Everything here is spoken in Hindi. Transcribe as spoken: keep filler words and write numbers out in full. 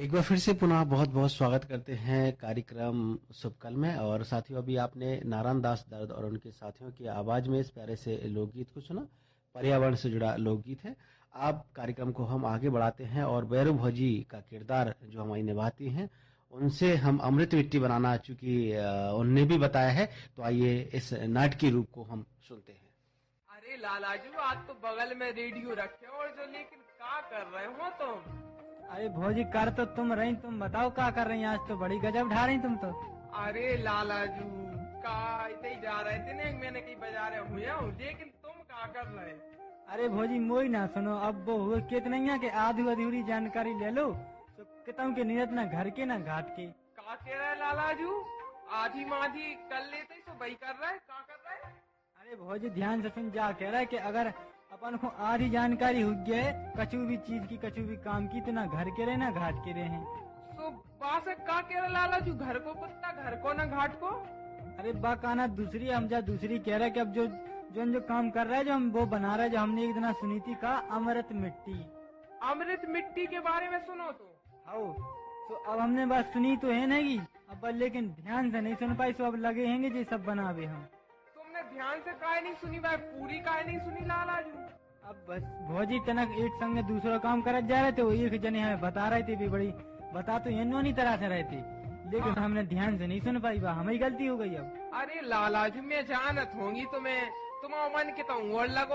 एक बार फिर से पुनः बहुत बहुत स्वागत करते हैं कार्यक्रम शुभकल में। और साथियों, अभी आपने नारायण दास दर्द और उनके साथियों की आवाज में इस प्यारे से लोकगीत को सुना। पर्यावरण से जुड़ा लोकगीत है। आप कार्यक्रम को हम आगे बढ़ाते हैं और बैरू भौजी का किरदार जो हमारी निभाती हैं, उनसे हम अमृत मिट्टी बनाना चूंकि उनने भी बताया है, तो आइए इस नाटकीय रूप को हम सुनते हैं। अरे लालाजू, आज तो बगल में रेडियो रखे और जो, लेकिन क्या कर रहे हो तुम? अरे भौजी, कर तो तुम रही, तुम बताओ क्या कर रही हैं? आज तो बड़ी गजब ढा रही तुम तो। अरे लालाजू, का इतने ही जा रहे थे ना, मैंने कहीं बाजार हुए हूँ, लेकिन तुम क्या कर रहे? अरे भौजी, मोई ना सुनो, अब वो हुए कितनी के आधी अधूरी जानकारी ले लो तो कितों के नियत ना घर के ना घाट के। का कह रहे लालाजू? आधी माधी कर लेते तो वही कर रहे, क्या कर रहे? अरे भौजी, ध्यान से सुन, जा कह रहा है कि अगर अपन को आधी जानकारी हो गया कछु भी चीज की, कछु भी काम की, तो ना घर के रहे ना घाट के रहे हैं। सो बास का कह रहे लालाजू? घर को कुत्ता, घर को ना घाट को? अरे बाकाना दूसरी, हम जा दूसरी कह रहे कि अब जो जो जो काम कर रहा है, जो हम वो बना रहे, जो हमने एक दिन सुनी थी का अमृत मिट्टी। अमृत मिट्टी के बारे में सुनो तो। आओ, तो अब हमने बात सुनी तो है नहीं, अब लेकिन ध्यान से नहीं सुन पाई, तो अब लगे हैंगे जी सब बनावे हम। तुमने ध्यान से काहे नहीं सुनी भाई? पूरी काहे नहीं सुनी लालाजू? अब बस भौजी तनक एक संग दूसरा काम करत जा रहे थे, वो एक जने हमें बता रहे थे भी, बड़ी बता तो इन्होंने तरह से रहे थे, लेकिन हाँ। हमने ध्यान से नहीं सुन पाई, बा हमारी गलती हो गई अब। अरे लालाजू, मैं जानत होंगी तुम्हें, तुम्हारा मन के तो और लगो